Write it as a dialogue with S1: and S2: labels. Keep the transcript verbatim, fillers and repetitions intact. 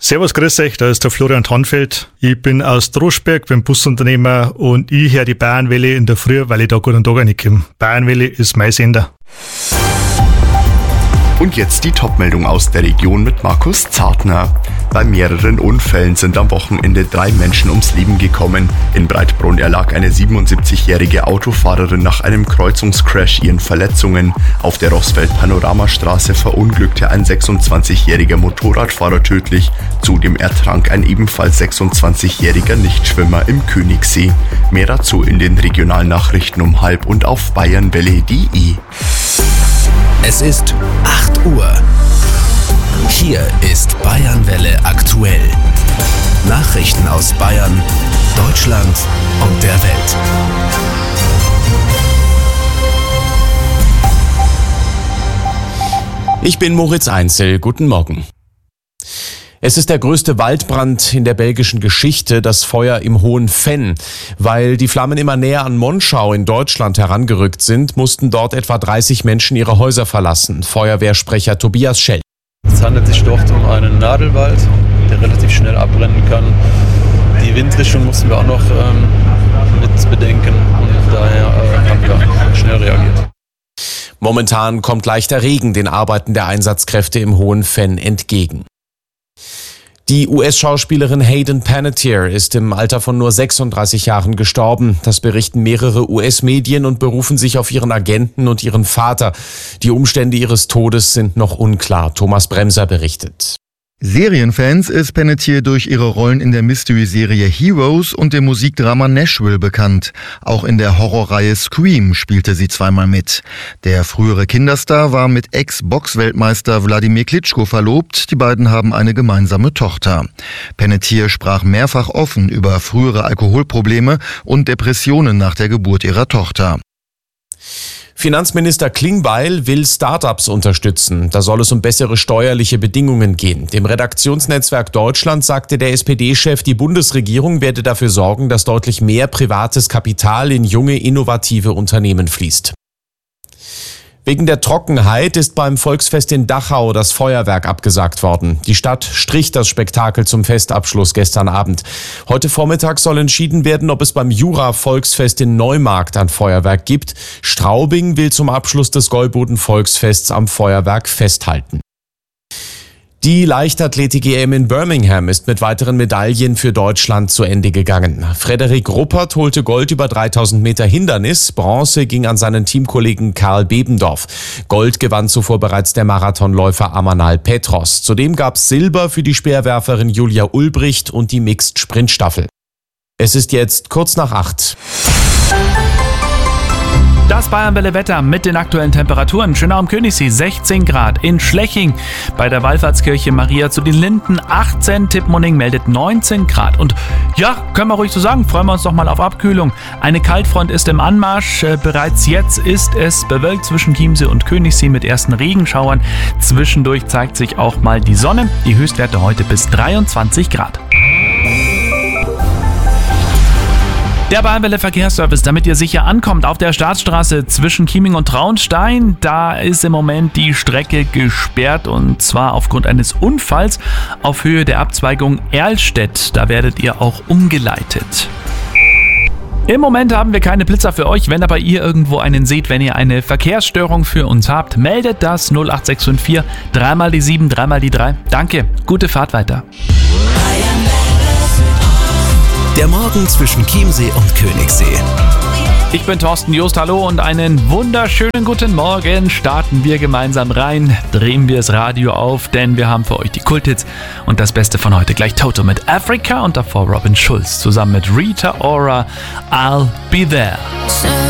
S1: Servus, grüß euch, da ist der Florian Tannfeld. Ich bin aus Droschberg, bin Busunternehmer und ich höre die Bayernwelle in der Früh, weil ich da gut und Tag reinkomme. Bayernwelle ist mein Sender.
S2: Und jetzt die Topmeldung aus der Region mit Markus Zartner. Bei mehreren Unfällen sind am Wochenende drei Menschen ums Leben gekommen. In Breitbrunn erlag eine siebenundsiebzigjährige Autofahrerin nach einem Kreuzungscrash ihren Verletzungen. Auf der Rossfeld-Panoramastraße verunglückte ein sechsundzwanzigjähriger Motorradfahrer tödlich. Zudem ertrank ein ebenfalls sechsundzwanzigjähriger Nichtschwimmer im Königssee. Mehr dazu in den Regionalnachrichten um halb und auf bayernwelle punkt de.
S3: Es ist acht Uhr. Hier ist Bayernwelle aktuell. Nachrichten aus Bayern, Deutschland und der Welt.
S4: Ich bin Moritz Einzel. Guten Morgen. Es ist der größte Waldbrand in der belgischen Geschichte, das Feuer im Hohen Venn. Weil die Flammen immer näher an Monschau in Deutschland herangerückt sind, mussten dort etwa dreißig Menschen ihre Häuser verlassen. Feuerwehrsprecher Tobias Schell.
S5: Es handelt sich dort um einen Nadelwald, der relativ schnell abbrennen kann. Die Windrichtung mussten wir auch noch ähm, mit bedenken und daher äh, haben wir schnell reagiert.
S4: Momentan kommt leichter Regen den Arbeiten der Einsatzkräfte im Hohen Venn entgegen. Die U S-Schauspielerin Hayden Panettiere ist im Alter von nur sechsunddreißig Jahren gestorben. Das berichten mehrere U S-Medien und berufen sich auf ihren Agenten und ihren Vater. Die Umstände ihres Todes sind noch unklar. Thomas Bremser berichtet.
S6: Serienfans ist Panettiere durch ihre Rollen in der Mystery-Serie Heroes und dem Musikdrama Nashville bekannt. Auch in der Horrorreihe Scream spielte sie zweimal mit. Der frühere Kinderstar war mit Ex-Box-Weltmeister Wladimir Klitschko verlobt. Die beiden haben eine gemeinsame Tochter. Panettiere sprach mehrfach offen über frühere Alkoholprobleme und Depressionen nach der Geburt ihrer Tochter.
S4: Finanzminister Klingbeil will Startups unterstützen. Da soll es um bessere steuerliche Bedingungen gehen. Dem Redaktionsnetzwerk Deutschland sagte der S P D-Chef, die Bundesregierung werde dafür sorgen, dass deutlich mehr privates Kapital in junge, innovative Unternehmen fließt. Wegen der Trockenheit ist beim Volksfest in Dachau das Feuerwerk abgesagt worden. Die Stadt strich das Spektakel zum Festabschluss gestern Abend. Heute Vormittag soll entschieden werden, ob es beim Jura-Volksfest in Neumarkt ein Feuerwerk gibt. Straubing will zum Abschluss des Gäuboden-Volksfests am Feuerwerk festhalten. Die Leichtathletik-E M in Birmingham ist mit weiteren Medaillen für Deutschland zu Ende gegangen. Frederik Ruppert holte Gold über dreitausend Meter Hindernis. Bronze ging an seinen Teamkollegen Karl Bebendorf. Gold gewann zuvor bereits der Marathonläufer Amanal Petros. Zudem gab es Silber für die Speerwerferin Julia Ulbricht und die Mixed-Sprintstaffel. Es ist jetzt kurz nach acht.
S7: Das Bayernwelle-Wetter mit den aktuellen Temperaturen. Schönau am Königssee sechzehn Grad, in Schleching bei der Wallfahrtskirche Maria zu den Linden achtzehn, Tippmoning meldet neunzehn Grad. Und ja, können wir ruhig so sagen, freuen wir uns doch mal auf Abkühlung. Eine Kaltfront ist im Anmarsch. Äh, bereits jetzt ist es bewölkt zwischen Chiemsee und Königssee mit ersten Regenschauern. Zwischendurch zeigt sich auch mal die Sonne. Die Höchstwerte heute bis dreiundzwanzig Grad. Der Bayernwelle Verkehrsservice, damit ihr sicher ankommt auf der Staatsstraße zwischen Chieming und Traunstein. Da ist im Moment die Strecke gesperrt und zwar aufgrund eines Unfalls auf Höhe der Abzweigung Erlstedt. Da werdet ihr auch umgeleitet. Im Moment haben wir keine Blitzer für euch. Wenn aber ihr irgendwo einen seht, wenn ihr eine Verkehrsstörung für uns habt, meldet das null acht sechs fünf vier, dreimal die sieben, dreimal die drei. Danke, gute Fahrt weiter.
S3: Der Morgen zwischen Chiemsee und Königssee.
S7: Ich bin Thorsten Joost, hallo und einen wunderschönen guten Morgen. Starten wir gemeinsam rein, drehen wir das Radio auf, denn wir haben für euch die Kulthits und das Beste von heute. Gleich Toto mit Africa und davor Robin Schulz zusammen mit Rita Ora, I'll Be There.